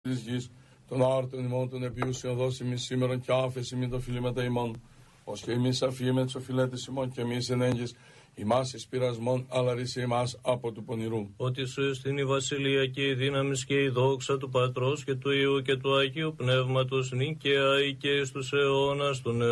της γης, των άρτων ημών των επιούσιων δώσιμη σήμερον και άφεση μη το φιλήματα ημών, ως και εμείς αφιούμε τους οφειλέτες ημών και εμείς ενέγγις ημάς εις πειρασμών, αλλά ρίσε ημάς από του πονηρού. Ότι σου εστίν η βασιλεία και η δύναμη και η δόξα του Πατρός και του Υιού και του Αγίου Πνεύματος νίκαια ή και στους αιώνας των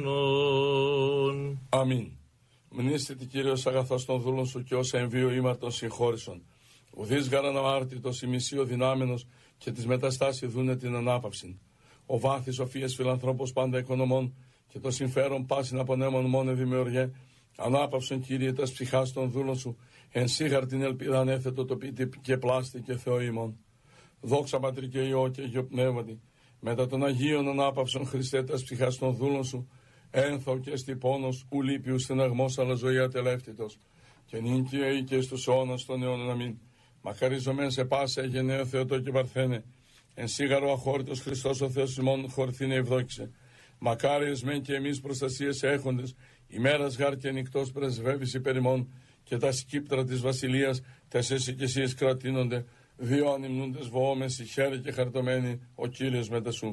αιώνων. Αμήν. Μνήστε τη Κύριος αγαθός των δούλων σου και ως εμβίου ήμαρτον συγχώρησον. Ουδείς γαραν αμάρτητος ημισίω δυνάμενος και τις μεταστάσει δούνε την ανάπαυση. Ο βάθης σοφίας φιλανθρώπος πάντα οικονομών και το συμφέρον πάσιν απονέμων μόνε δημιουργέ. Ανάπαυσον Κύριε τας ψυχάς των δούλων σου, εν σίγαρ την ελπίδα ανέθετο το πίτι και πλάστη και Θεό ημών. Δόξα Πατρί και Υιό και Αγίο Πνεύματι, μετά των Αγίων ανάπαυσον Χριστέ τας ψυχάς των δούλων σου, ένθο και στη πόνος, ουλίπιου στεναγμός αλλά ζωή ατελεύτητος, και νύν και στους αιώνας των αιώνων αμήν. Μακαριζομέν σε πάσα γενναίο Θεοτό και Παρθένε, εν σίγαρο αχώρητος Χριστός ο Θεός ημών χορθήνε ευδόξε. Μακάριες μεν και εμείς προστασίες έχοντες, ημέρας γάρ και νυχτός πρεσβεύεις υπέρ ημών, και τα σκύπτρα της βασιλείας τες εσικεσίες κρατείνονται, δύο ανυμνούντες βοόμες, χέρι και χαρτωμένοι, ο Κύριος μετά σου.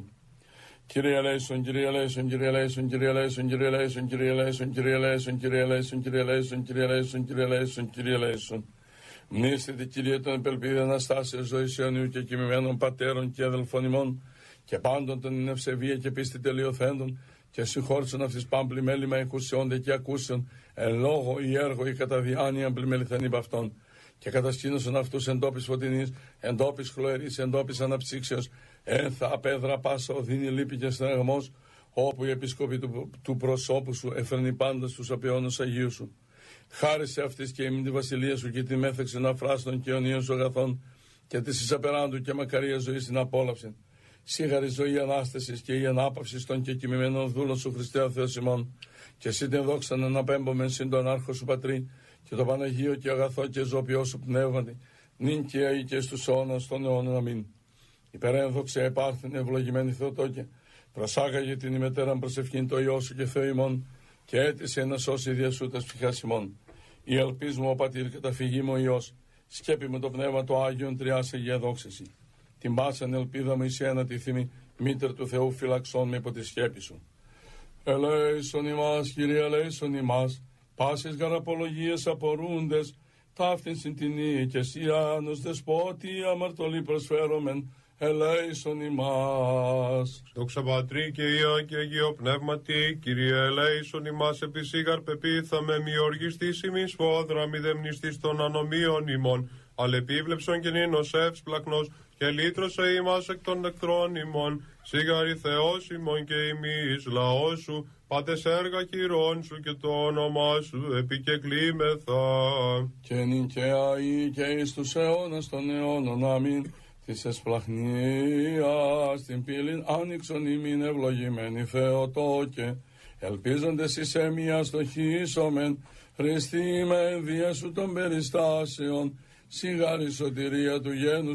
Κύριε ελέησον, Κύριε ελέησον, Κύριε ελέησον, Κύριε ελέησον, Κύριε ελέησον, Κύριε ελέησον, Κύριε ελέησον, Κύριε ελέησον, Κύριε ελέησον, Κύριε ελέησον, Κύριε ελέησον, Κύριε ελέησον. Μνήστε τη Κύριε των επελπίδων Αναστάσεως ζωής αιωνίου και κοιμημένων πατέρων και αδελφών ημών, και πάντων των in ευσεβία και πίστη τελειοθέντων, και συγχώρησον αυτής πάμπλη μέλημα εκούσιόνται και ακούσεων, εν λόγω ή έργο ή κατά διάνοια πλημεληθεν υπ' αυτών, και κατασκήνωσον αυτούς εντόπις φωτεινής, εντόπις χλωερής, εντόπις αναψύξεως, ένθα απέδρα πάσα οδύνη λύπη και στεναγμός, όπου η επισκοπή του προσώπου σου έφερνει πάντα στους απειώνους Αγίου σου. Χάρισε αυτής και ημίν τη βασιλεία σου και τη μέθεξην αφράστων και αιωνίων σου αγαθών, και της εις απεράντου και μακαρία ζωή στην απόλαυση. Σίγαρη ζωή ανάστασης και η ανάπαυση των και κοιμημένων δούλων σου Χριστέ ο Θεός ημών, και εσύ την δόξαν αναπέμπομεν συν τον άρχο σου Πατρί, και το Παναγίο και αγαθό και ζωοποιό σου πνεύματι, νυν και αεί και στους αιώνας των αιώνων αμήν. Υπερένδοξε επάρθεν ευλογημένη Θεοτόκε, προσάγαγε την ημετέραν προσευχήν το Υιό σου και Θεό ημών, και έτησε να σώσει διασού τας ψυχάς ημών. Η ελπίς μου ο Πατήρ και τα φυγή μου ο Υιός, σκέπη μου το πνεύμα το Άγιον τριάς Αγία δόξαση. Την πάσαν ελπίδα μου εις ένα τη θύμη, μήτερ του Θεού φυλαξών με υπό τη σκέπη σου. Ελέησον ημάς, Κύριε, ελέησον ημάς, πάσες γαραπολογίες απορούντες, ταύτην συντηνή και σιάνος δεσπότη αμαρτωλή προσφέρομεν, ελέησον ημάς. Δόξα Πατρί και Υιό και Αγίο Πνεύματι, Κύριε ελέησον ημάς, επισήγαρ πεπίθαμε μη οργιστής ημί σφόδρα, μη δεμνιστής των ανομίων ημών, αλλά επίβλεψον και νύνος εύσπλαχνος, και λύτρωσε ημάς εκ των εχθρών ημών, σίγαρη Θεός ημών και ημείς λαός σου, πάντες έργα χειρών σου και το όνομά σου επικεκλήμεθα. Και νυν και αεί και εις τους αιώνας των αιώνων αμήν. Της εσπλαχνίας την πύλην άνοιξον ημίν ευλογημένη Θεοτόκε, ελπίζοντες εις εμία στοχίσομεν, Χριστί με ενδία σου των περιστάσεων, σιγάρη σωτηρία του γένους